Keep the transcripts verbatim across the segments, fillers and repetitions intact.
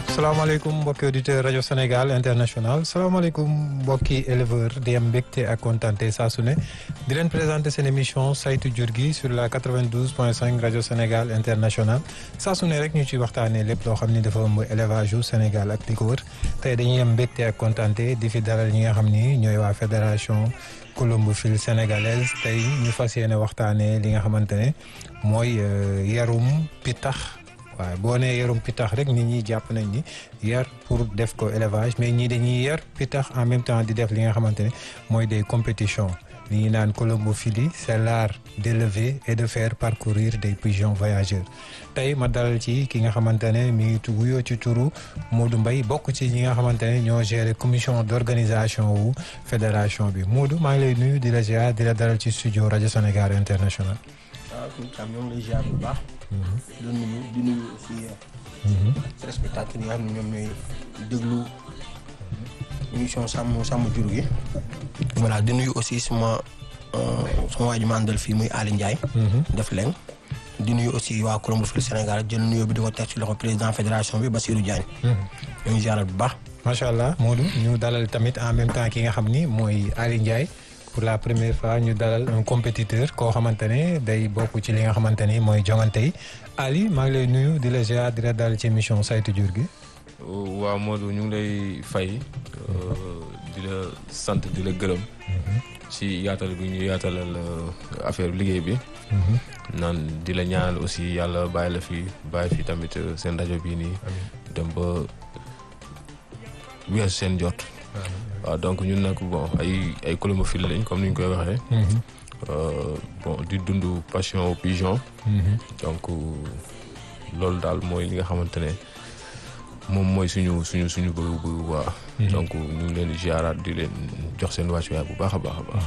salaamaaleykum mbokki auditeur rajo Sénégal international salaamaaleykum mbokki éleveur di am mbégte ak kontaante saa su ne di leen présenter seen émission saytu jur gi sur la quatre-vingt-douze point cinq rajo Sénégal international saa su ne rek ñu ci waxtaanee lépp loo xam ni dafa ëmb élevage yu Sénégal ak li ko wër tey dañuy am mbégte ak kontaante di fi dalal ñi nga xam ni ñooy waa fédération colombophilie sénégalaise tey ñu fas yéene waxtaanee li nga xamante ne mooy yarum pitax. waaw boo nee yarum pitax rek nit ñi jàpp nañ ni yar pour def ko élevage mais ñii dañuy yar pitax en même temps di def li nga xamante ne mooy des compétitions li ñuy naan colombophilie c'est l'art d'élever et de faire parcourir des pigeons voyageurs tey ma dalal ci ki nga xamante ne mi ngi wuyoo ci turu Modou Mbaye bokk ci ñi nga xamante ne ñoo gérer commission d'organisation wu fédération bi Modou maa ngi lay nuyu di la ziar di la dalal ci studio rajo Sénégal international. waaw Koutiam ñoo ngi lay ziar bu baax. di nuyu di nuyu aussi téléspectateurs yi nga xam ne ñoom ñooy déglu émission sàmm sàmm jur gi. voilà di nuyu aussi suma suma waa ji ma àndal fii muy Ali Ndiaye. def leen di nuyu aussi waa colombophilie Sénégal jël nuyoo bi di ko teg ci loxo président fédération bi Bassirou Diagne. ñoo ngi ziaral bu baax. macha allah Modou ñu dalal tamit en même temps ki nga xam ni mooy Ali Ndiaye. pour la première fois ñu dalal un compétiteur koo xamante ne day bokk ci li nga xamante ni mooy jongante yi Ali maa ngi lay nuyu di la ziar di la dalal ci émission saytu jur gi. waaw Modou ñu ngi lay fay di la sant di la gërëm. ci yaatal bi ñu yaatalal affaire liggéey bi. naan di la ñaanal aussi yàlla bàyyi la fi bàyyi fi tamit seen rajo bii nii. dem ba weesu seen jot. waaw donc ñun nag bon ay ay colombophiles lañ comme ni ñu koy waxee. bon di dund passion au pigeon. donc loolu daal mooy li nga xamante ne moom mooy suñu suñu suñu bëgg-bëgg waa. donc ñu ngi leen di ziaraat di leen jox seen wàccuwaay bu baax a baax a baax.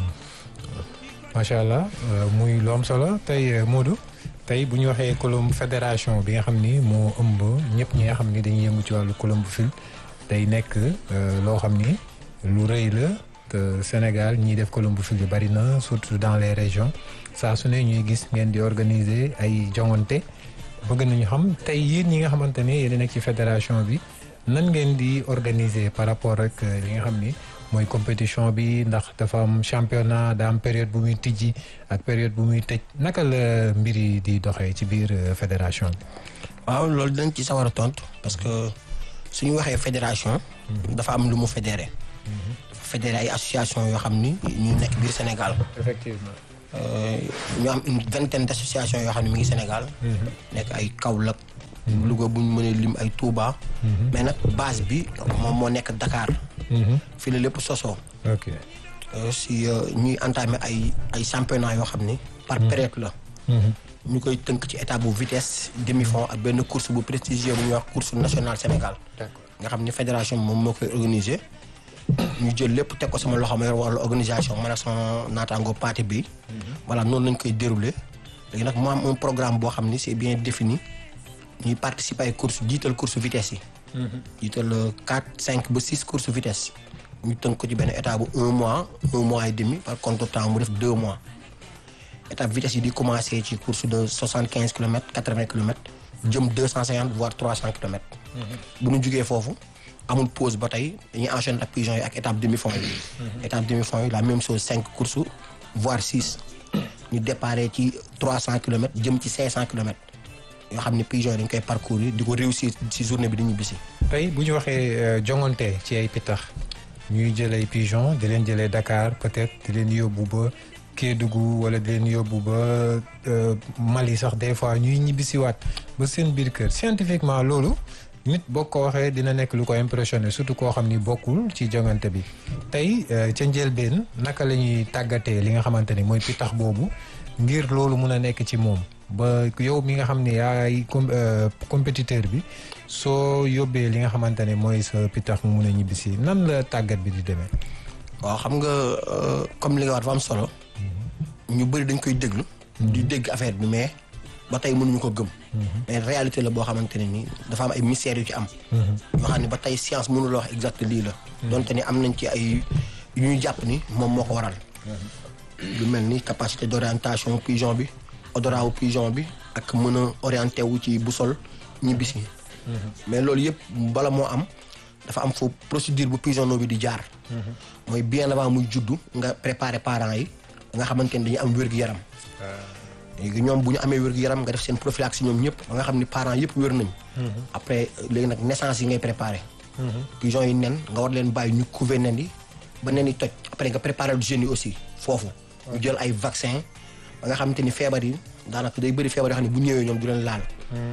macha allah muy lu am solo tey Modou tey bu ñu waxee colomb fédération bi nga xam ni moo ëmb ñëpp ñi nga xam ni dañuy yëngu ci wàllu colombophile day nekk loo xam ni. lu rëy la te Sénégal ñiy def colombophilie bari na surtout dans les régions saa su ne ñuy gis ngeen di organiser ay jongante bëgg nañu xam tey yéen ñi nga xamante ne yéen a nekk ci fédération bi nan ngeen di organiser par rapport ak li nga xam ni mooy compétition bi ndax dafa am championnat daa am période bu muy tijji ak période bu muy tëj naka la mbir yi di doxee ci biir fédération bi. waaw loolu dañ ci sawar a tontu parce que suñu waxee fédération. dafa am lu mu fédéré. fédéré ay association yoo xam ni ñu nekk biir Sénégal. effectivement. ñu am une vingtaine d'associations yoo xam ne mi ngi Sénégal. nekk ay Kaolack. Louga bu ñu mënee lim ay Touba. mais nag base bi moom moo nekk Dakar. fii la lépp sosoo. ok si ñuy entamer ay ay championnat yoo xam ni. par période la. ñu koy tënk ci étape bu vitesse demi-fond ak benn course bu prestigieux bu ñuy wax course nationale Sénégal. nga xam ni fédération moom moo koy organiser. ñu jël lépp teg ko sama loxo ma yor wàllu organisation man ak sama naataango parti bi. voilà noonu lañ koy dérouler. léegi nag mu am un programme boo xam ni c'est bien défini ñuy participer ay courses jiital course vitesse yi. jiital quatre cinq ba six courses vitesse. ñu tënk ko ci benn état bu un mois un mois et demi par contre temps mu def deux mois. étape vitesse yi di commencer ci course de soixante quinze kilomètres quatre-vingts kilomètres jëm deux cent cinquante voire trois cents kilomètres. bu ñu jugee foofu. amul pause ba tey dañuy enchaîner ak pigeons yi ak étape demi-fond yi. étape demi-fond yi la même chose cinq courses voire six. ñu déparé ci trois cents kilomètres jëm ci cinq cents kilomètres yoo xam ne pigeons yi dañ koy parcourir di ko réussir ci journée bi dañuy bisi. tey bu ñu waxee jongante ci ay pitax ñuy jël ay pigeons di leen jëlee Dakar peut-être di leen yóbbu ba Kédougou wala di leen yóbbu ba Mali sax des fois ñuy ñibbisiwaat ba seen biir kër scientifiquement loolu. nit boo ko waxee dina nekk lu ko impressionné surtout koo xam ni bokkul ci jongante bi tey ca njëlbeen naka la ñuy tàggatee li nga xamante ni mooy pitax boobu ngir loolu mun a nekk ci moom ba yow mi nga xam ne yaay compétiteur bi soo yóbbee li nga xamante ne mooy sa pitax mu mun a ñibbisi nan la tàggat bi di demee. waaw xam nga comme li nga wax dafa am solo. ñu bëri dañ koy déglu. di dégg affaire bi mais. ba tey mënuñu ko gëm. mais réalité la boo xamante ne ni dafa am ay mystères yu ci am. yoo xam ne ba tey science mënula wax exact lii la. donte ni am nañ ci ay yu ñuy jàpp ni moom moo ko waral. lu mel ni capacité d'orientation pigeon bi odorat wu pigeon bi ak mën a orienté wu ci boussole ñibbisi mais loolu yëpp bala moo am dafa am foofu procédure bu pigeonneau bi di jaar. mooy bien avant muy juddu nga préparer parents yi nga xamante ni dañuy am wér-gu-yaram. léegi ñoom bu ñu amee wér-gu-yaram nga def seen prophylaxie ñoom ñëpp ba nga xam ni parents yëpp wér nañ. après léegi nag naissance yi ngay préparer. pigeon yi nen nga war leen bàyyi ñu couver nen yi ba nen yi toj après nga préparer du jeunes yi aussi foofu. ñu jël ay vaccin ba nga xamante ni feebar yi daanaka day bëri feebar yoo xam ne bu ñëwee ñoom du leen laal.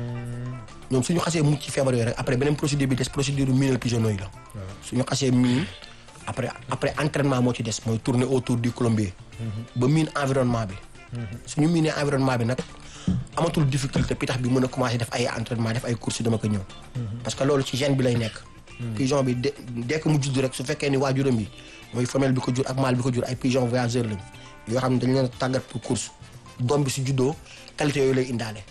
ñoom suñu xasee mucc ci feebar yooyu rek après beneen procédure bi des procédure miinal pigeonneau yi la. suñu xasee miin après après entraînement moo ci des mooy tourner autour du colombier. ba miin environnement bi. suñu miinee environnement bi nag amatul difficulté pitax bi mën a commencer def ay entraînement def ay courses dama ko ñëw. parce que loolu ci gène bi lay nekk. pigeon bi de dès que mu judd rek su fekkee ni waajuram yi mooy femelle bi ko jur ak mâle bi ko jur ay pigeon voyageurs lañ yoo xam ne dañ leen a tàggat pour course doom bi su juddoo qualité yooyu lay indaale.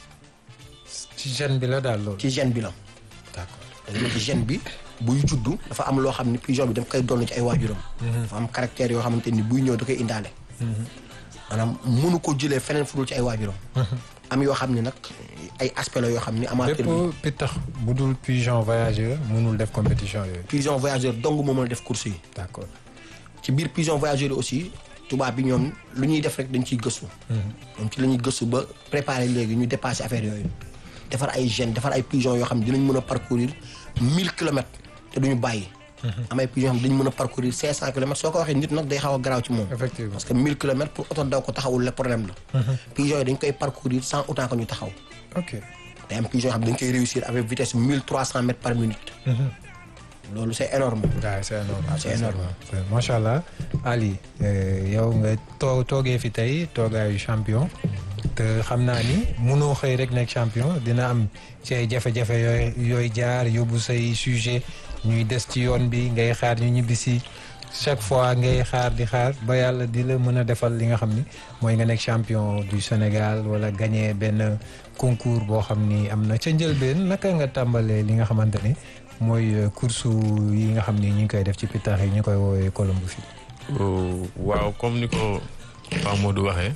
ci gène bi la daal loolu. ci gène bi la. d'accord dañu ne ci gène bi buy juddu dafa am loo xam ne pigeon bi daf koy doon ci ay waajuram. dafa am caractère yoo xamante ni buy ñëw da koy indaale. maanaam mënu ko jëlee feneen fu dul ci ay waajuram. am yoo xam ne nag ay aspect la yoo xam ni amateur bi bépp pitax bu dul pigeon voyageur mënul def compétition yooyu. pigeon voyageur dong moo mën a def course yi. d'accord ci biir pigeon voyageur yi aussi tubaab bi ñoom lu ñuy def rek dañ ciy gëstu. ñoom ci la ñuy gëstu ba préparer léegi ñu dépasser affaire yooyu. defar ay gènes defar ay pigeons yoo xam ne dinañ mën a parcourir mille kilomètres te duñu bàyyi. am ay pigeons yoo xam ne dañu mën a parcourir cinq cent kilomètres soo ko waxee nit nag day xaw a garaaw ci moom. effectivement parce que mille kilomètres pour oto daw ko taxawul le problème la. pigeons yi dañ koy parcourir sans autant que ñu taxaw. ok day am pigeons yoo xam ne dañ koy réussir avec vitesse mille trois cent mètres par minute. loolu c'est énorme. waaw c'est énorme c'est énorme. macha allah Ali yow nga too toogee fi tey toogaayu champion. te xam naa ni mënoo xëy rek nekk champion dina am ci ay jafe-jafe yooyu yooyu jaar yóbbu say sujet ñuy des ci yoon bi ngay xaar ñu ñibbisi chaque fois ngay xaar di xaar ba yàlla di la mën a defal li nga xam ni mooy nga nekk champion du Sénégal wala gagner benn concours boo xam ni am na ca njëlbeen naka nga tàmbalee li nga xamante ni mooy course yi nga xam ni ñu ngi koy def ci pitax yi ñu koy woowee colombophilie. waaw comme ni ko Pa Modou waxee.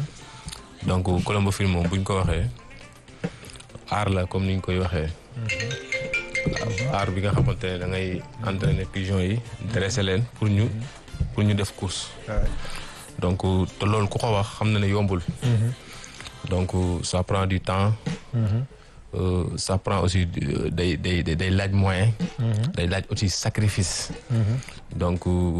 donc colombophilie moom buñ ko waxee aar la comme ni ñu koy waxee. aar bi nga xamante ne da ngay entraîner pigeon yi dresser leen pour ñu pour ñu def course. donc te loolu ku ko wax xam na ne yombul. donc ça prend du temps. Euh, ça prend aussi day day day laaj moyen. day laaj aussi sacrifice. donc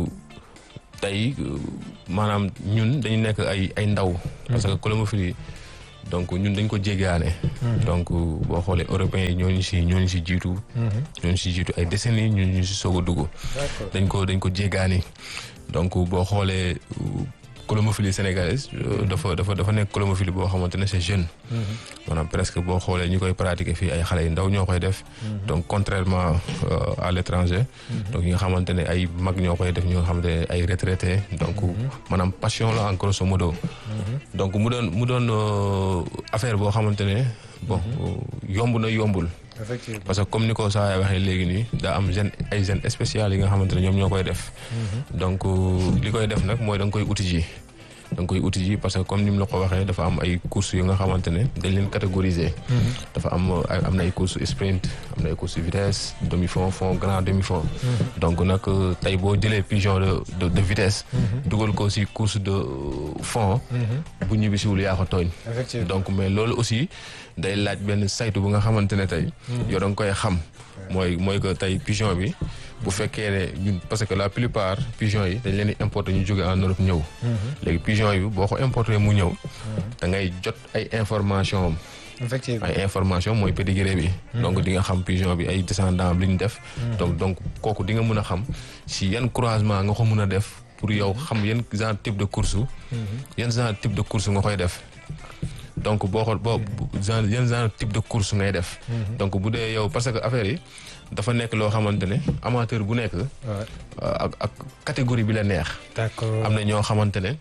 tey maanaam ñun dañu nekk ay ay ndaw. parce que colombophilie donc ñun dañ ko jéggaane. donc boo xoolee européens yi ñooñu si ñooñu si jiitu. ñooñu si jiitu ay décennies ñun ñu si soog a dugg. dañ ko dañ ko jéggaani donc boo xoolee colombophilie sénégalaise dafa dafa dafa nekk colombophilie boo xamante ne c'est jeune. maanaam presque boo xoolee ñi koy pratiquer fii ay xale yu ndaw ñoo koy def. donc contrairement à l'étranger. donc ñi nga xamante ne ay mag ñoo koy def ñi nga xamante ne ay retraités donc maanaam passion la en grosso modo. donc mu doon mu doon affaire boo xamante ne bon yomb na yombul. effectivement parce que comme ni ko saa waxee léegi nii daa am gène ay gènes spéciales yi nga xamante ne ñoom ñoo koy def. donc li koy def nag mooy da nga koy uti ji. da nga koy uti ji parce que comme ni mu la ko waxee dafa am ay courses yu nga xamante ne dañ leen catégoriser. dafa am am na ay courses sprint am na ay courses vitesse demi fond fond grand demi fond. donc nag tey boo jëlee pigeon de de de vitesse. dugal ko ci course de fond. bu ñibbisiwul yaa ko tooñ. donc mais loolu aussi day laaj benn saytu bu nga xamante ne tey. yow da nga koy xam. mooy mooy que tey pigeon bi. bu fekkee ne ñun parce que la plupart pigeons yi dañ leen di importer ñu jóge en Europe ñëw. léegi pigeon yi boo ko importer mu ñëw. da ngay jot ay information am. effectivement ay information mooy pédigré bi. donc di nga xam pigeon bi ay descendants li ñu def. donc donc kooku di nga mën a xam si yan croisement nga ko mën a def pour yow xam yan genre type de course. yan genre type de course nga koy def. donc boo xool boo genre yan genre type de course ngay def. donc bu dee yow parce que affaire yi. dafa nekk loo xamante ne amateur bu nekk. ak ak catégorie bi la neex. d'accord am na ñoo xamante ne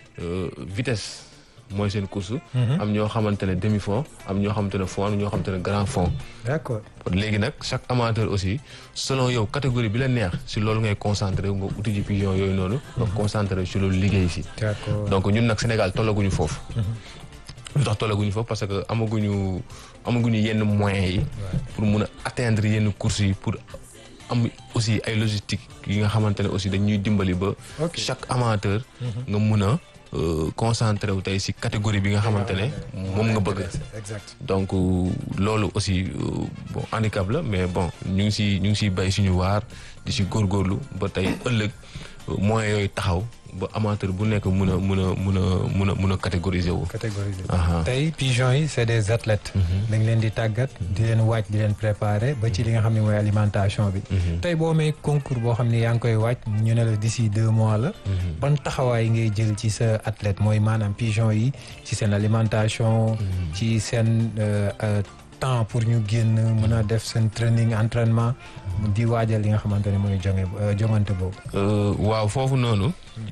vitesse mooy seen course. am ñoo xamante ne demi fond am ñoo xamante ne fond am ñoo xamante ne grand fond. d'accord léegi nag chaque amateur aussi selon yow catégorie bi la neex si loolu ngay concentré nga uti ji pigeon yooyu noonu. nga concentré si loolu liggéey si. d'accord donc ñun nag Sénégal tollaguñu foofu. lu tax tollaguñu fa parce que amaguñu amaguñu yenn moyens yi. pour mun a atteindre yenn courses yi pour am aussi ay logistique yi nga xamante ne aussi dañuy dimbali ba. chaque amateur. nga mun a concentré wu tey si catégorie bi nga xamante ne moom nga bëgg. donc loolu aussi bon handicap la mais bon ñu ngi si ñu ngi siy bay suñu waar di si góorgóorlu ba tey ëllëg moyens yooyu taxaw. ba amateur bu nekk mun a mun a mun a mun a mun a catégoriser wu. catégoriser tey pigeons yi c'est des athlètes. dañ leen di tàggat di leen waaj di leen préparer ba ci li nga xam ne mooy alimentation bi. tey boo may concours boo xam ne yaa ngi koy waaj ñu ne la d'ici deux mois la. ban taxawaay ngay jël ci sa athlète mooy maanaam pigeons yi ci seen alimentation. ci seen temps pour ñu génn mën a def seen training entraînement. di waajal li nga xamante ne mooy jonge jongante boobu. waaw foofu noonu.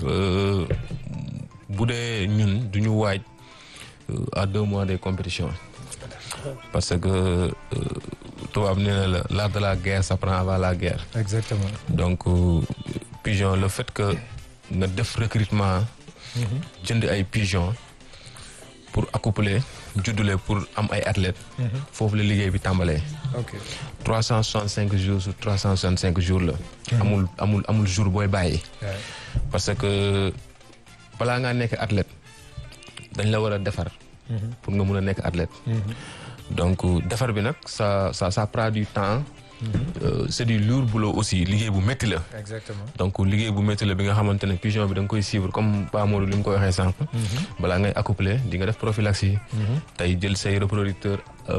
bu dee ñun du ñu waaj à deux mois des compétitions parce que tubaab nee na la l'art de la guerre s'apprend avant la guerre. exactement. donc pigeon le fait que nga def recrutement. jënd ay pigeon pour accoupler juddule pour am ay athlètes. foofu la liggéey bi tàmbalee. ok trois cent soixante cinq jours sur trois cent soixante cinq jours la. amul amul amul jour booy bàyyi. parce que balaa ngaa nekk athlète dañ la war a defar. pour nga mun a nekk athlète. donc defar bi nag ça ça ça prend du temps. Euh, c'est du lourd boulot aussi liggéey bu métti la. exactement donc liggéey bu métti la bi nga xamante ne pigeon bi da nga koy suivre comme Pa Modou li mu ko waxee sànq. balaa ngay accoupler di nga def prophylaxie. tey jël say reproducteur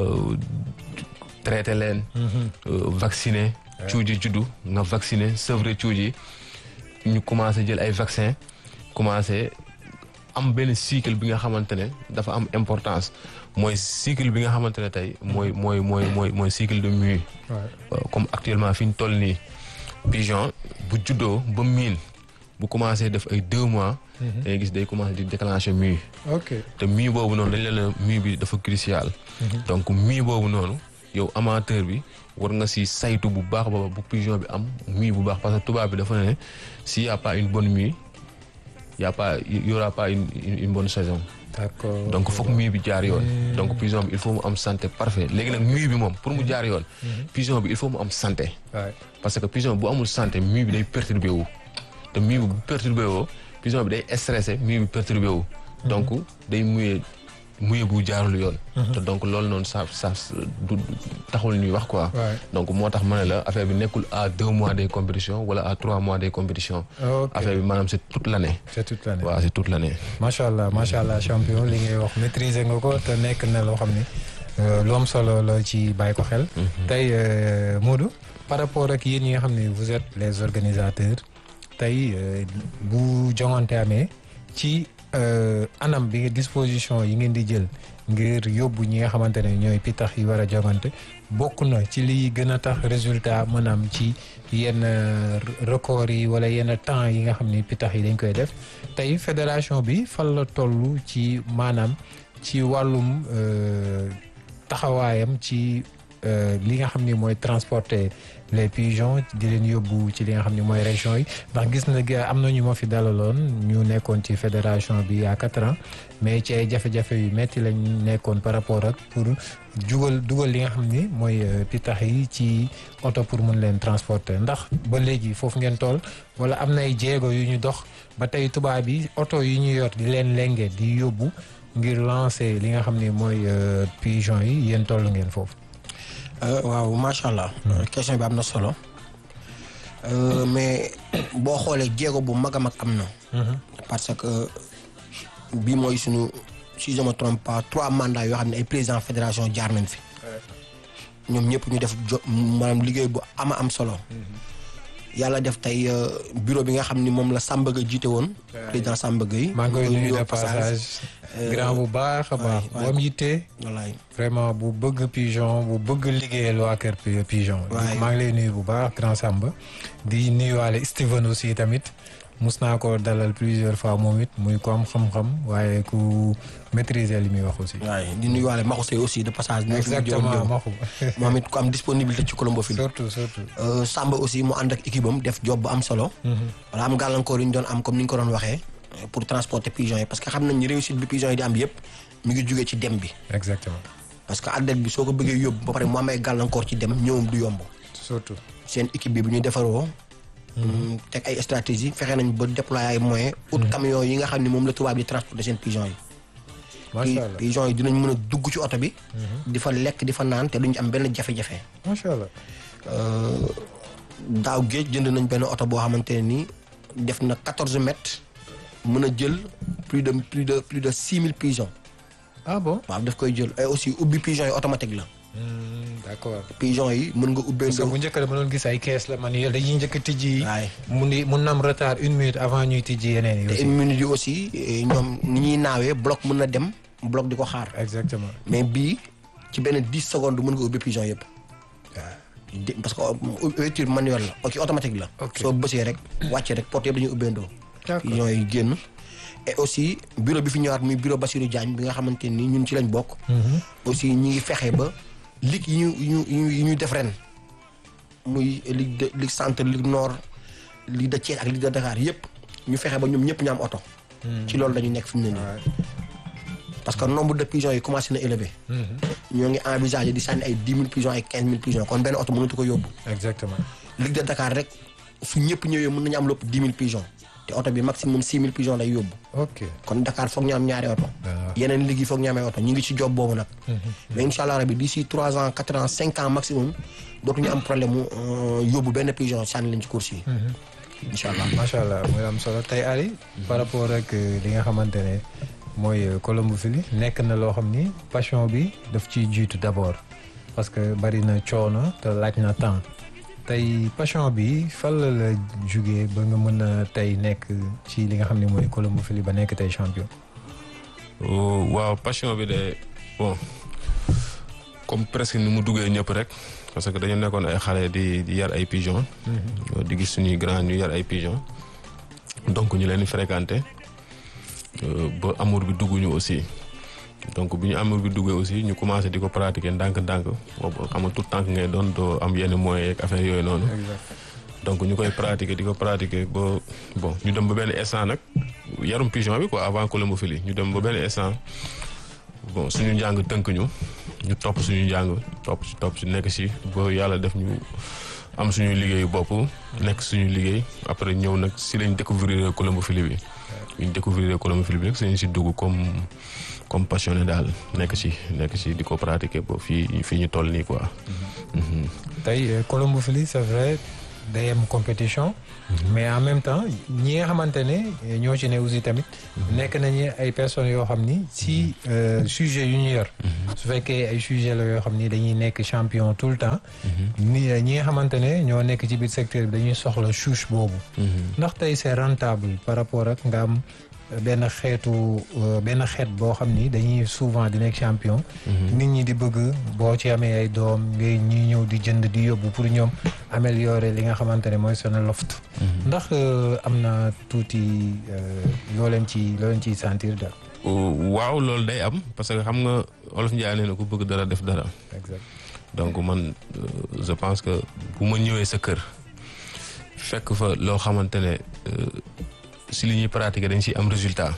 traité leen. vacciner. cuuji juddu nga vacciner sevrer cuuji ñu commencé jël ay vaccin commencé am benn cycle bi nga xamante ne dafa am importance mooy cycle bi nga xamante ne tey mooy mooy mooy mooy mooy cycle de mue. comme actuellement fi ñu toll nii pigeon bu juddoo ba miin bu commencé def ay deux mois. da ngay gis day commencé di déclencher mue. ok te mue boobu noonu dañ leen la mue bi dafa crucial. donc mue boobu noonu yow amateur bi war nga si saytu bu baax ba bu pigeon bi am mue bu baax parce que tubaab bi dafa ne s'il y a pas une bonne mue y a pas y aura pas une une bonne saison. d'accord donc foog mue bi jaar yoon. donc pigeon bi il faut mu am santé parfait léegi nag mue bi moom pour mu jaar yoon. pigeon bi il faut mu am santé. parce que pigeon bu amul santé mue bi day perturbé wu. te mue bi bu perturbé woo pigeon bi day stressé mue bi perturbé wu. donc day muyee muyee bu jaarul yoon. te donc loolu noonu ça ça du taxul ñuy wax quoi. donc moo tax ma ne la affaire bi nekkul à deux mois des compétitions wala à trois mois des compétitions. affaire bi maanaam c'est toute l'année. c'est toute l'année waaw c'est toute l'année. macha allah macha allah champion li ngay wax maîtriser nga ko te nekk na loo xam ni lu am solo la ci bàyyi ko xel. tey Modou par rapport ak yéen ñi nga xam ne vous êtes les organisateurs tey bu joŋante amee ci. anam bi disposition yi ngeen di jël ngir yóbbu ñi nga xamante ne ñooy pitax yi war a jogante bokk na ci liy gën a tax résultat maanaam ci yenn record yi wala yenn temps yi nga xam ne pitax yi dañ koy def tey fédération bi fan la toll ci maanaam ci wàllum taxawaayam ci li nga xam ni mooy transporter les pigeons di leen yóbbu ci li nga xam ne mooy région yi ndax gis na am na ñu ma fi dalaloon ñu nekkoon ci fédération bi il y a quatre ans mais ci ay jafe-jafe yu metti lañ nekkoon par rapport ak pour jugal dugal li nga xam ni mooy pitax yi ci oto pour mën leen transporter ndax ba léegi foofu ngeen toll wala am na ay jéego yu ñu dox ba tey tubaab yi oto yu ñu yor di leen lenge di yóbbu ngir lancer li nga xam ni mooy pigeons yi yéen toll ngeen foofu. waaw macha allah. question bi am na solo. mais boo xoolee jéego bu mag a mag am na. parce que bii mooy suñu si je me trompe pas trois mandats yoo xam ne ay président fédération jaar nañ fi. ñoom ñëpp ñu def jo maanaam liggéey bu ama am solo. yàlla def tey bureau bi nga xam ni moom la Samba Gueye jiite woon. président Samba Gueye. maa ngi koy nuyu de passage. grand bu baax a baax. bu am yitte. wallaay vraiment bu bëgg pigeon bu bëgg liggéeyal waa kër pigeon. maa ngi lay nuyu bu baax grand Samba. di nuyuwaale Steven aussi tamit. mus naa ko dalal plusieurs fois moom it muy ko am xam-xam waaye ku maîtriser li muy wax aussi. waaye di nuyuwaale Maxu Seye aussi de passage. exactement Maxu. moom it ku am disponibilité ci Colombofile. surtout surtout. Samba aussi mu ànd ak équipe am def job bu am solo. wala am gàllankoor yi ñu doon am comme ni ñu ko doon waxee. pour transporter pigeons yi parce que xam nañ ni réussite bi pigeons yi di am yëpp mi ngi jugee ci dem bi. exactement. parce que athlète bi soo ko bëggee yóbbu ba pare mu amee gàllankoor ci dem ñëwam du yomb. surtout. seen équipe bi bu ñuy defaroo. teg ay stratégie fexe nañ ba déployer ay moyens. ut camion yi nga xam ne moom la tubaab di transporter seen pigeons yi. macha allah pigeons yi dinañ mën a dugg ci oto bi. di fa lekk di fa naan te duñ am benn jafe-jafe. macha allah. daaw géej jënd nañ benn oto boo xamante ne nii def na quatorze mètres mën a jël plus de plus de plus de six mille pigeons. ah bon. waaw daf koy jël et aussi ubbi pigeons yi automatique la. d'accord. pigeons yi mën nga ubbee. parce que bu njëkk a mënoon gis ay kees la manuel dañuy njëkk a tijji. waay mun di mun na am retard une minute avant ñuy tijji yeneen yi. te aussi une minute yi aussi ñoom ni ñuy naawee bloc mën na dem bloc di ko xaar. exactement. mais bii ci benn dix secondes mën nga ubbi pigeons yëpp. parce que ouverture manuelle la ok automatique la. ok soo bësee rek wàccee rek porte yëpp dañuy ubbeendoo. d'accord pigeons yi génn. et aussi bureau bi fi ñëwaat muy bureau Bassirou Diagne bi nga xamante ni ñun ci lañ bokk. aussi ñi ngi fexe ba ligue yi ñu yi ñu yi ñuy def ren muy ligue de ligue centre ligue nord ligue de Thiès ak ligue de Dakar yëpp ñu fexe ba ñoom ñëpp ñu am oto. ci loolu dañu nekk fi mu ne nii. parce que nombre de pigeons yi commencé na élevé. ñoo ngi envisagé di sànni ay dix mille pigeons ay quinze mille pigeons kon benn oto mënatu ko yóbbu. exactement. ligue de Dakar rek su ñëpp ñëwee mën nañu am lépp dix mille pigeons. te oto bi maximum six mille pigeons lay yóbbu. ok. kon Dakar foog ñu am ñaari oto. yeneen liggéey foog ñu amee oto ñu ngi ci job boobu nag. mais incha allah rabi d'ici trois ans quatre ans cinq ans maximum dootuñu am problème mu yóbbu benn pigeon sànni leen ci course yi. incha allah macha allah muy am solo tey Ali. par rapport ak li nga xamante ne mooy colombophilie nekk na loo xam ni passion bi daf ciy jiitu d'abord parce que bari na coono te laaj na temps. tey passion bi fan la la jugee ba nga mën a tey nekk ci li nga xam ne mooy colombophilie ba nekk tey champion. waaw passion bi de bon comme presque ni mu duggee ñëpp rek parce que dañu nekkoon ay xale di di yar ay pigeons. di gis suñuy grand ñu yar ay pigeons. donc ñu leen di fréquenter ba amour bi dugg ñu aussi. donc bi ñu amour bi duggee aussi ñu commencé di ko pratiquer ndànk-ndànk boobu xam nga tout temps ngay doon doo am yenn moyens yeeg affaire yooyu noonu. donc ñu koy pratiquer di ko pratiquer ba bon ñu dem ba benn instant nag yarum pigeon bi quoi avant colombophilie ñu dem ba benn instant bon suñu njàng tënk ñu ñu topp suñu njàng topp si topp si nekk si ba yàlla def ñu am suñu liggéeyu bopp nekk suñu liggéey après ñëw nag si lañ découvrir colombophilie bi. ñu découvrir colombophilie bi nag suñu si dugg comme. comme passionné daal nekk ci nekk ci di ko pratiquer ba fii fii ñu toll nii quoi. tey colombophilie c'est vrai day am compétition. mais en même temps ñi nga xamante ne ñoo ci ne aussi tamit. nekk nañu ay personnes yoo xam ni si sujet yu ñu yor. su fekkee ay sujet la yoo xam ni dañuy nekk champion tout le temps. ni ñi nga xamante ne ñoo nekk ci biir secteur bi dañuy soxla chouche boobu. ndax tey c'est rentable par rapport ak nga am. benn xeetu benn xeet boo xam ni dañuy souvent di nekk champion. nit ñi di bëgg boo ci amee ay doom ngay ñuy ñëw di jënd di yóbbu pour ñoom améliorer li nga xamante ne mooy seen loft. ndax am na tuuti loo leen ci loo leen ciy sentir daal. waaw loolu day am parce que xam nga Olof Ndiaye nee na ku bëgg dara def dara. exact donc man je pense que bu ma ñëwee sa kër fekk fa loo xamante ne. si li ñuy pratiquer dañ si am résultat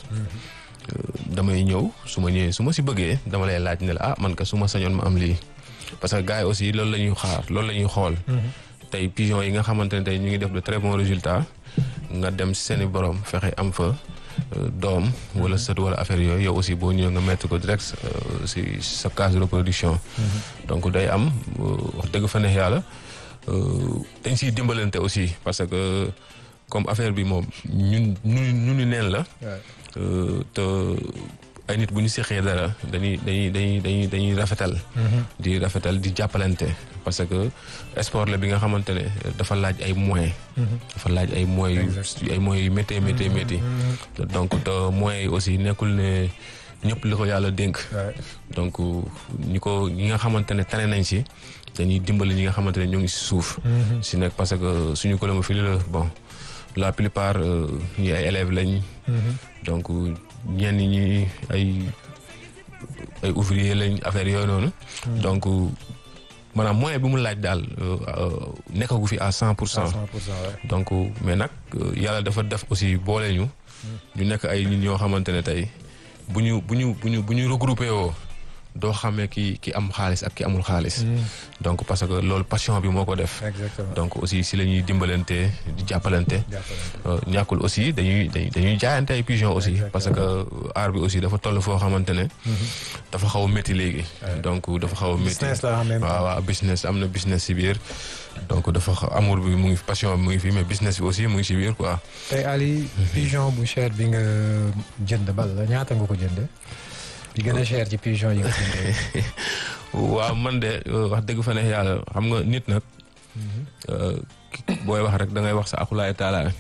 damay ñëw su ma ñëwee su ma si bëggee dama lay laaj ne la ah man ka su ma sañoon ma am lii parce que gars yi aussi loolu la ñuy xaar loolu la ñuy xool. tey pigeons yi nga xamante ne tey ñu ngi def de très bons résultats nga dem si seen i borom fexe am fa doom wala sët wala affaire yooyu yow aussi boo ñëwee nga mettre ko direct si sa case de reproduction. donc day am wax dëgg fa neex yàlla dañ siy dimbalante aussi parce que. comme affaire bi moom ñun ñu ñu neen la. te ay nit bu ñu seqee dara dañuy dañuy dañuy dañuy dañuy rafetal. di rafetal di jàppalante parce que sport la bi nga xamante ne dafa laaj ay moyens. dafa laaj ay moyens yu ay moyens yu méttee méttee métti. donc te moyens yi aussi nekkul ne ñëpp li ko yàlla dénk. donc ñi ko ñi nga xamante ne tane nañ si dañuy dimbali ñi nga xamante ne ñoo ngi si suuf. si nekk parce que suñu colombophilie la bon. la plupart ñi ay élèves lañ. donc ñenn ñi ay ay ouvrier lañ affaire yooyu noonu. donc maanaam moyen bi mu laaj daal nekkagu fi à cent pour cent. donc mais nag yàlla dafa def aussi boole ñu. ñu nekk ay nit ñoo xamante ne tey bu ñu bu ñu bu ñu bu ñu regroupé woo doo xamee ki ki am xaalis ak ki amul xaalis. donc parce que loolu passion bi moo ko def. exactement donc aussi si la ñuy dimbalante di jàppalante. ñàkkul aussi dañuy dañuy jaayante ay pigeon aussi. parce que art bi aussi dafa toll foo xamante ne. dafa xaw a métti léegi. donc dafa xaw a métti. business la en même temps waaw waaw business am na business si biir. donc dafa amour bi mu ngi passion bi mu ngi fi mais business bi aussi mu ngi si biir quoi. tey Ali pigeon bu cher bi nga jënd bal la ñaata nga ko jëndee. di gën a cher ci pigeon yi nga jëndee. waaw man de wax dëgg fa ne yàlla xam nga nit nag. booy wax rek da ngay wax sa akulaay taalaay.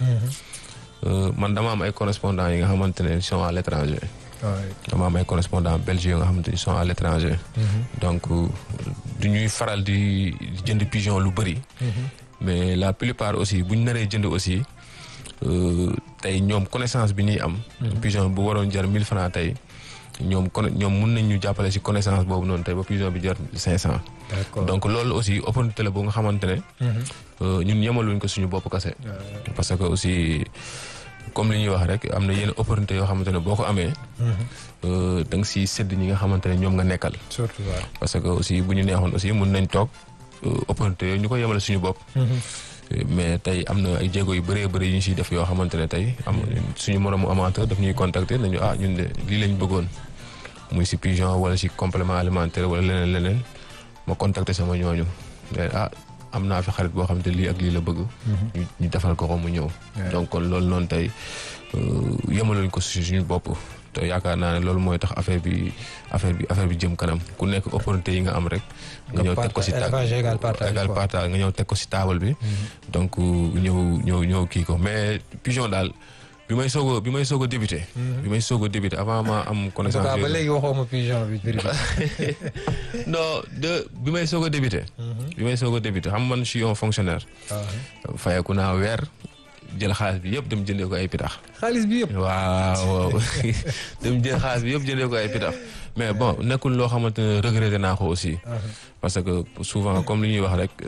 man dama am ay correspondants yi nga xamante ne sont à l'étranger. dama am ay correspondants belges yi nga xamante ne sont à l'étranger. donc du ñuy faral di jënd pigeon lu bëri. mais la plupart aussi bu ñu naree jënd aussi tey ñoom connaissance bi ñuy am. pigeon bu waroon jar mille francs tey. ñoom kon ñoom mun nañ ñu jàppale ci connaissance boobu noonu tey ba pigeon bi jar cinq cent. donc loolu aussi opportunité la boo nga xamante ne. ñun yemaluñ ko suñu bopp kese. parce que aussi comme li ñuy wax rek am na yenn opportunité yoo xamante ne boo ko amee. da nga siy sédd ñi nga xamante ne ñoom nga nekkal. surtout parce que aussi bu ñu neexoon aussi mun nañ toog opportunité yooyu ñu ko yemale suñu bopp. mais tey am na ay jéego yu bëree bëri yu ñu siy def yoo xamante ne tey am suñu moromu amateur daf ñuy contacter nañu ah ñun de lii lañ bëggoon. muy si pigeon wala si complément alimentaire wala leneen leneen ma contacter sama ñooñu ah am naa fi xarit boo xam te lii ak lii la bëgg. ñu ñu defal ko ko mu ñëw. donc kon loolu noonu tey yemaluñ ko suñu bopp. te yaakaar naa ne loolu mooy tax affaire bi affaire bi affaire bi jëm kanam ku nekk opportunité yi nga am rek. nga ñëw teg ko si ta égal partage nga ñëw teg ko si table bi. donc ñëw ñëw ñëw kii ko mais pigeon daal. bi may soog a bi may soog a débuté. bi may soog a débuté avant ma am connaissance. en tout cas ba léegi waxoo ma pigeon bi prix non de bi may soog a débuté. bi may soog a débuté xam man je suis un fonctionnaire. fayeku naa weer jël xaalis bi yëpp dem jëndee ko ay pitax. xaalis bi yëpp. waaw dem jël xaalis bi yëpp jëndee ko ay pitax mais bon nekkul loo xamante ne regretté naa ko aussi. parce que souvent comme li ñuy wax rek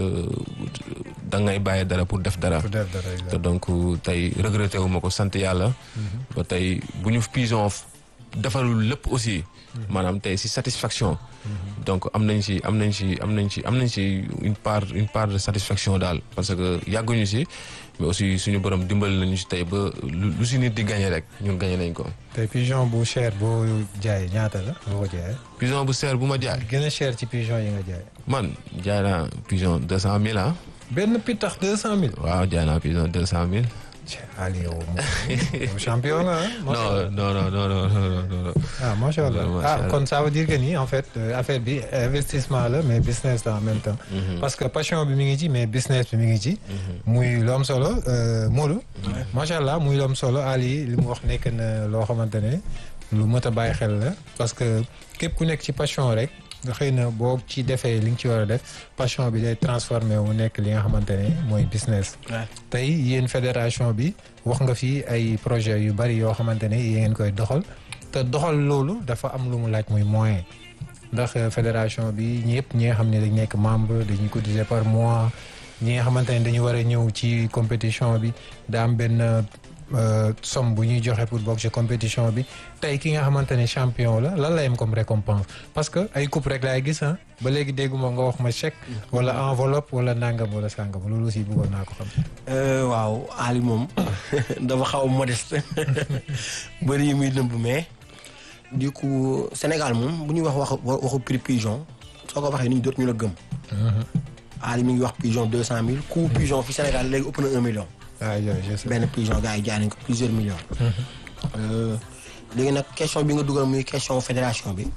da ngay bàyyi dara pour def dara. te donc tey regretté wu ma ko sant yàlla. ba tey bu ñu pigeon defalul lépp aussi. maanaam tey si satisfaction. donc am nañ si am nañ si am nañ si am nañ si une part une part de satisfaction daal parce que yàgguñu si. mais aussi suñu borom dimbali nañu si tey ba lu si nit di gagné rek ñun gagné nañ ko. tey pigeon bu cher boo jaay ñaata la boo ko jaayee. pigeon bu cher bu ma jaay. gën a cher ci pigeon yi nga jaay. man jaay naa pigeon deux cent mille ah. benn pitax deux cent mille. waaw jaay naa pigeon deux cent mille. Ali yow moom champion nga non non non non non non. ah macha allah ah kon ça veut dire que ni en fait affaire bi investissement la mais business la en même temps. parce que passion bi mi ngi ci mais business bi mi ngi ci. muy lu am solo Modou. macha allah muy lu am solo Ali li mu wax nekk na loo xamante ne lu mot a bàyyi xel la parce que képp ku nekk ci passion rek. nga xëy na boo ci defee li nga ci war a def passion bi day transformé wu nekk li nga xamante ne mooy business. tey yéen fédération bi wax nga fi ay projet yu bari yoo xamante ne yéen ngeen koy doxal te doxal loolu dafa am lu mu laaj muy moyen ndax fédération bi ñëpp ñi nga xam ne dañ nekk membre dañuy cotiser par mois ñi nga xamante ne dañu war a ñëw ci compétition bi daa am benn somme bu ñuy joxe pour bokk ci compétition bi tey ki nga xamante ne champion la lan la yem comme récompense parce que ay coupe rek laay gis ah ba léegi dégguma nga wax ma chèque wala enveloppe wala nangam wala sangam loolu aussi bëggoon naa ko xam. waaw Ali moom dafa xaw a modeste bëri yu muy dëmb mais du coup Sénégal moom bu ñuy wax wax waxu prix pigeon soo ko waxee nit ñi dootuñu la gëm. Ali mi ngi wax pigeon deux cent mille coût pigeon fi Sénégal léegi ëpp na un million. ah je sais benn pigeon gars yi jaay nañ ko plusieurs millions. léegi nag question bi nga dugal muy question fédération bi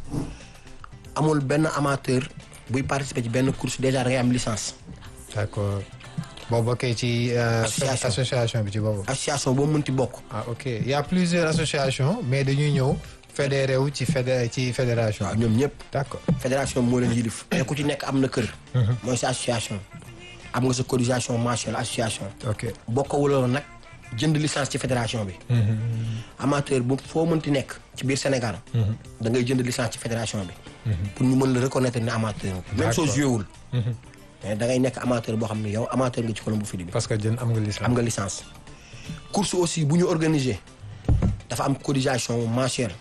amul benn amateur buy participer ci benn course déjà da ngay am licence. d'accord boo bokkee ci. association association bi ci boobu. association boo mënti bokk. ah ok il y a plusieurs associations mais dañuy ñëw fédéré wu ci fédé ci fédération. waaw ñoom ñëpp. d'accord fédération moo leen yilif. te ku ci nekk am na kër. mooy sa association. am nga sa cotisation mensuelle association. ok bokkawuloo nag jënd licence ci fédération bi. amateur bu foo mënti nekk ci biir Sénégal. da ngay jënd licence ci fédération bi. pour ñu mën la reconnaître ne amateur. même soo joué wul. mais da ngay nekk amateur boo xam ne yow amateur nga ci colombophilie bi. parce que jën am nga licence. am nga licence. course aussi bu ñu organiser dafa am cotisation mensuelle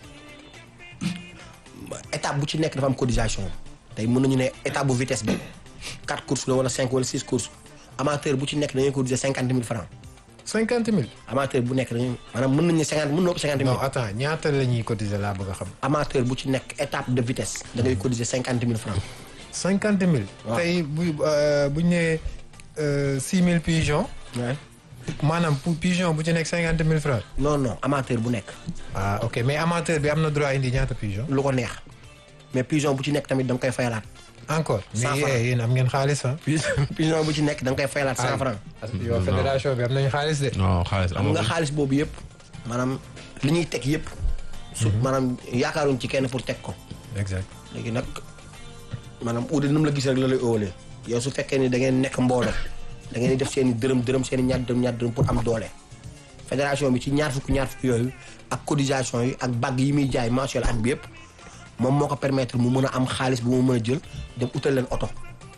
étape bu ci nekk dafa am cotisation tey mën nañu ne étape bu vitesse bi quatre courses la wala cinq wala six courses amateur bu ci nekk dañuy cotiser cinquante mille francs. cinquante mille. amateur bu nekk dañuy maanaam mën nañu ne cinquante mën na ëpp cinquante mille. non attends ñaata la ñuy cotiser laa bëgg a xam. amateur bu ci nekk étape de vitesse da ngay cotiser cinquante mille francs. cinquante mille. waaw tey bu bu ñu nee six mille pigeons. Ouais. maanaam pour pigeon bu ci nekk cinquante mille francs. non non amateur bu nekk. ah ok mais amateur bi am na droit indi ñaata pigeon. lu ko neex mais pigeon bu ci nekk tamit da nga koy fayalaat. encore cent mais francs. yéen am ngeen xaalis ah. pigeon bu ci nekk da nga koy fayalaat cent francs. yow fédération bi am nañu xaalis de. non xaalis am nga amagul. xaalis boobu yëpp maanaam li ñuy teg yëpp. su maanaam yaakaaruñ ci kenn pour teg ko. exact. léegi nag maanaam uude ni mu la gis rek la lay ëwalee yow su fekkee ni da ngeen nekk mbooloo da ngeen di def seen i dërëm dërëm seen i ñaar dërëm ñaar dërëm pour am doole. fédération bi ci ñaar fukk ñaar fukk yooyu ak cotisation yi ak bag yi muy jaay mensuel at bi yëpp moom moo ko permettre mu mën a am xaalis bu mu mën a jël dem utal leen oto.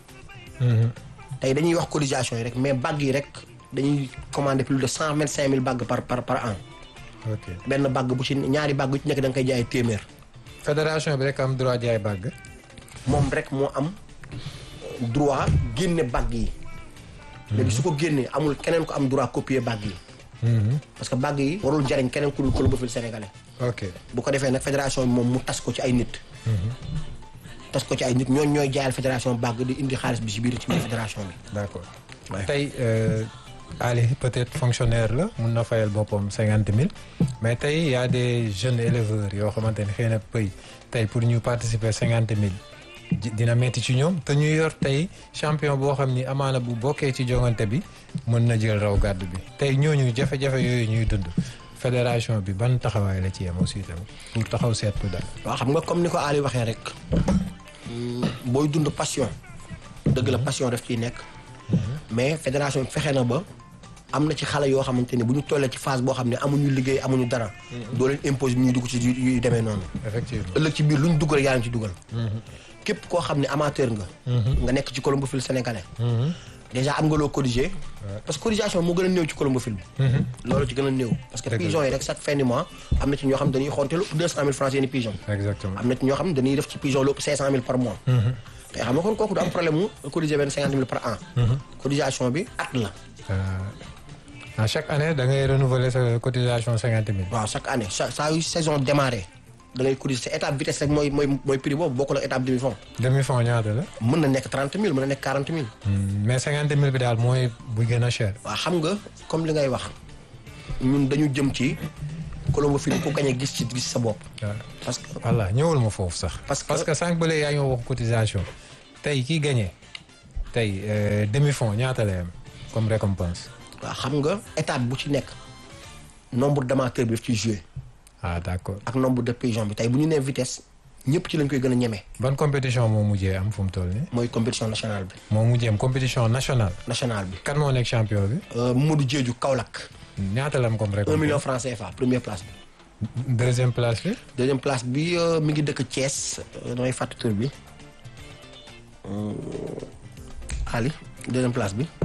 tey dañuy wax cotisation yi rek mais bag yi rek dañuy commander plus de cent vingt cinq mille bag par par par an. ok benn bag bu ci ñaari bag bu ci nekk da nga koy jaay téeméer. fédération bi rek am droit jaay bàgg. moom rek moo am droit génne bag yi. léegi su ko génnee amul keneen ko am droit copier bag yi. parce que bag yi warul jariñ keneen ku dul colombophile sénégalais. ok bu ko defee nag fédération bi moom mu tas ko ci ay nit. tas ko ci ay nit ñooñu ñooy jaayal fédération bag di indi xaalis bi ci biir ci biir fédération bi. d'accord Ouais. tey Ali peut-être fonctionnaire la mun na fayal boppam cinquante mille mais tey y a des jeunes éleveurs yoo xamante ne xëy na pëy tey pour ñu participer cinquante mille dina metti ci ñoom te ñu yor tey champion boo xam ni amaana bu bokkee ci jongante bi mën na jël raw gàddu bi tey ñooñu jafe-jafe yooyu ñuy dund fédération bi ban taxawaay la ci yem aussi tamit pour taxaw seetlu daal. waaw xam nga comme ni ko Ali waxee rek booy dund passion dëgg la passion daf ciy nekk. mais fédération bi fexe na ba am na ci xale yoo xamante ni bu ñu tollee ci phase boo xam ne amuñu liggéey amuñu dara. doo leen imposer ñuy dugg ci yu demee noonu. effectivement ëllëg ci biir lu ñu dugg rek yaa ngi ci dugal. képp koo xam ne amateur nga. nga nekk ci colombophile sénégalais. déjà am nga loo cotiser. parce que cotisation moo gën a néew ci colombophile bi. loolu ci gën a néew. parce que pigeon yi rek chaque fin du mois am na ci ñoo xam dañuy xonte lu ëpp deux cent mille francs seeni pigeon. exactement am na ci ñoo xam dañuy def ci pigeon lu ëpp cinq cent mille par mois. te xam nga kon kooku du am problème mu cotiser benn cinquante mille par an. cotisation bi at la. à chaque année da ngay renouveler sa cotisation cinquante mille. waaw chaque année sa saa yu saison démarré da ngay cotiser sa étape vitesse rek mooy mooy mooy prix boobu bokkul ak étape demi fond. demi fond ñaata la. mën na nekk trente mille mën na nekk quarante mille. mais cinquante mille bi daal mooy bu gën a cher. waaw xam nga comme li ngay wax ñun dañu jëm ci colombophile ku gañ a gis ci gis sa bopp. parce que voilà ñëwul ma foofu sax. parce que parce que sànq ba léegi yaa ngi wax cotisation tey kii gagné tey demi fond ñaata lay am comme récompense. waaw xam nga étape bu ci nekk nombre d'amateurs bi daf ciy joué. ah d'accord. ak nombre de pigeons bi tey bu ñu nee vitesse ñëpp ci lañ koy gën a ñeme. ban compétition moo mujjee am fu mu toll nii. mooy compétition nationale bi. moo mujjee am compétition nationale. nationale bi. kan moo nekk champion bi. Modou Diédhiou Kaolack. ñaata la am comme récompense. un million franc C F A première place bi. deuxième place bi. deuxième place bi mi ngi dëkk Thiès damay fàttali tur bi Ali deuxième place bi.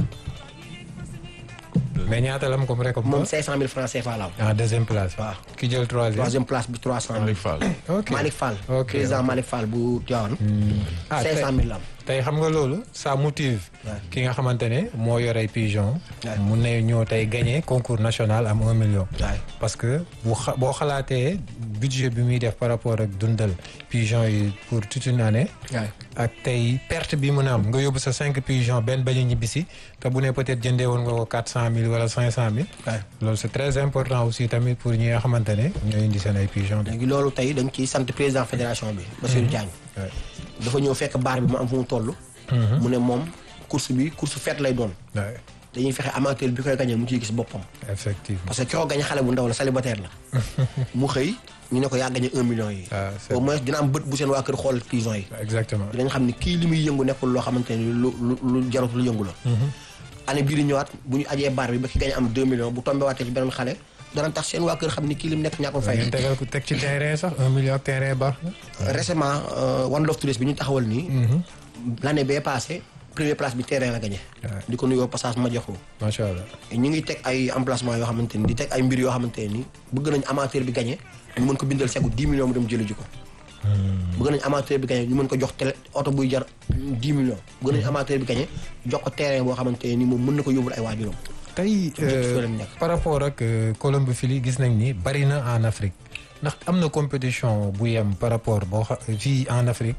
mais ñaata la am comme récompense. moom cinq cent mille francs C F A la am. ah deuxième place. waaw ki jël troisième. troisième place bi trois cent mille. Malick Fall. ok Malick Fall. ok président Malick Fall bu Tivaouane. ah cinq cent mille la am. tey xam nga loolu ça motive. ki nga xamante ne moo yore pigeon. mun na ñëw tey gagné concours national am un million. parce que bu xa boo xalaatee budget bi muy def par rapport ak dundal pigeon yi pour toute une année. ak tey perte bi mun a am nga yóbbu sa cinq pigeon benn bañ a ñibbisi te bu ne peut-être jëndee woon nga ko quatre cent mille wala cinq cent mille. loolu c'est très important aussi tamit pour ñi nga xamante ne ñooy indi seen ay pigeon. léegi loolu tey dañ ciy sant président fédération bi. Bassirou Diagne. dafa ñëw fekk baar bi mu am fu mu toll. mu ne moom course bi course fête lay doon. dañuy fexe amateur bi koy gañe mu ciy gis boppam. effectivement parce que ki ko gañe xale bu ndaw la célibataire la. mu xëy ñu ne ko yaa gañe un million yi. au moins dina am bët bu seen waa kër xool pigeon yi. exactement dinañ xam ni kii li muy yëngu nekkul loo xamante ni lu lu lu jarut lu yëngu la. année bii di ñëwaat bu ñu ajee baar bi ba ki gañ am deux millions bu tombé waatee ci beneen xale dana tax seen waa kër xam ni kii lim nekk ñaa ko fay. ngeen tegal ko teg ci terrain sax un million terrain baax na. récemment One Love Tourist bi ñu taxawal nii. l'année bee passé première place bi terrain la gagné. di ko nuyoo passage ma joxu macha allah. ñu ngi teg ay emplacement yoo xamante ni di teg ay mbir yoo xamante ne ni bëgg nañ amateur bi gagné ñu mën ko bindal segu dix millions mu dem jëli ji ko. bëgg nañ amateur bi gagné ñu mën ko jox télé oto buy jar dix millions. bëgg nañ amateur bi gagné jox ko terrain boo xamante ne ni moom mën na ko yóbbul ay waajuram. tey par rapport ak colombophilie gis nañ ni bari na en Afrique ndax am na compétition bu yem par rapport boo xa fii en Afrique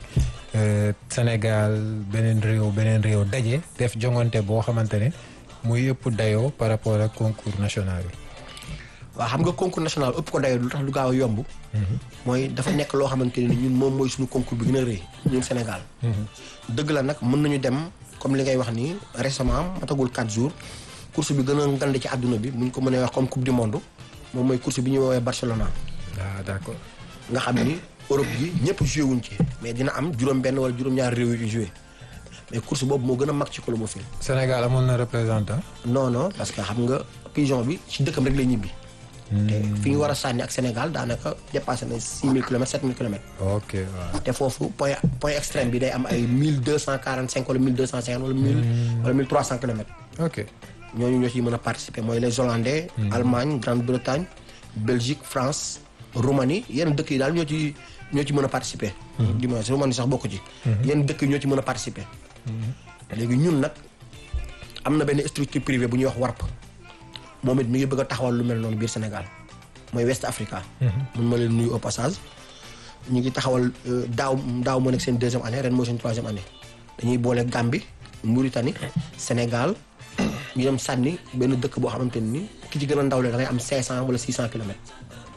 Sénégal beneen réew beneen réew daje def jongante boo xamante ne muy ëpp dayoo par rapport ak concours national bi. waaw xam nga concours national ëpp ko dayoo lu tax lu gaaw a yomb. mooy dafa nekk loo xamante ne ñun moom mooy suñu concours bi gën a rëy ñun Sénégal. dëgg la nag mën nañu dem comme li ngay wax nii récemment matagul quatre jours. course bi gën a ngand ci àdduna bi mu ñu ko mënee wax comme coupe du monde moom mooy course bi ñuy woowee Barcelona. ah d'accord. nga xam ni Europe yi ñëpp joué wuñ ci mais dina am juróom-benn wala juróom-ñaar réew yu joué mais course boobu moo gën a mag ci colomophile. Sénégal amoon na représentant. non non parce que xam nga pigeon bi ci dëkkam rek lay ñibbi. te fi ñu war a sànni ak Sénégal daanaka dépassé na six mille kilomètres sept mille kilomètres. ok waaw. te foofu point point extrême bi day am ay mille deux cent quarante cinq wala mille deux cent cinquante wala mille wala mille trois cent kilomètres. ok. ñooñu ñoo ciy mën a participer mooy les Hollandais. Allemagne Grande-Bretagne Belgique France Roumanie yenn dëkk yi daal ñoo ci ñoo ci mën a participer. du moins Roumanie sax bokk ci. yenn dëkk yi ñoo ci mën a participer. léegi ñun nag am na benn structure privée bu ñuy wax WARP moom it mi ngi bëgg a taxawal lu mel noonu biir Sénégal mooy West Africa. mun ma leen nuyu au passage ñu ngi taxawal daaw daaw moo nekk seen deuxième année ren mooy seen troisième année dañuy boole Gambie Mauritanie Sénégal. ñu dem sànni benn dëkk boo xamante ni ki ci gën a ndaw le da ngay am cinq cent wala six cent kilomètres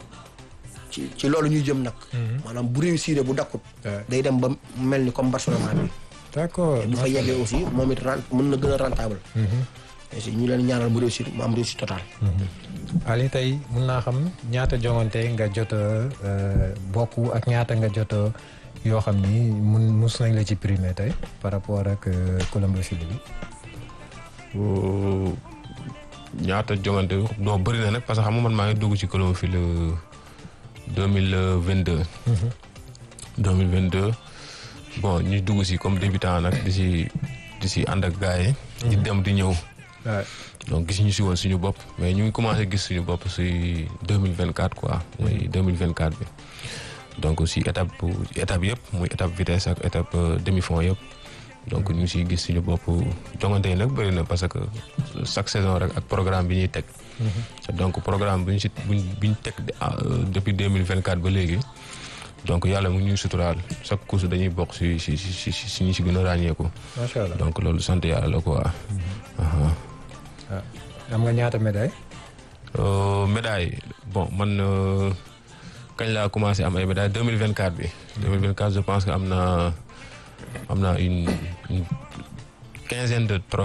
ci ci loolu ñuy jëm nag. maanaam bu réussir bu dakkut. day dem ba mel ni comme Barcelona bi. d'accord bu fa yeggee aussi moom it rent mën na gën a rentable. et ñu leen ñaanal mu réussir mu am réussite totale. Ali tey mun naa xam ñaata jongante nga jot a bokk ak ñaata nga jot a yoo xam ni mun mus nañ la ci primé tey par rapport ak colombophilie bi. ñaata jongante non bëri na nag parce que xam nga man maa ngi dugg ci colomophile deux mille vingt deux. deux mille vingt deux bon ñu dugg si comme débutant nag di si di si ànd ak gars yi. di dem di ñëw. donc gis ñu si woon suñu bopp mais ñu ngi commencé gis suñu bopp si deux mille vingt quatre quoi mooy deux mille vingt quatre bi. donc si étape étape yëpp muy étape vitesse ak étape demi fond yëpp. donc ñu ngi siy gis suñu bopp jongante yi nag bëri na parce que chaque saison rek ak programme bi ñuy teg. donc programme bi ñu si bi ñu teg depuis deux mille vingt quatre ba léegi donc yàlla mu ñuy suturaal chaque course dañuy bokk si si si si ñu si gën a ràññeeku. macha allah donc loolu sant yàlla la quoi. am nga ñaata médaille. médaille bon man kañ laa commencé am ay médailles deux mille vingt quatre bi. deux mille vingt quatre je pense que am na. am na une une quinzaine de trophées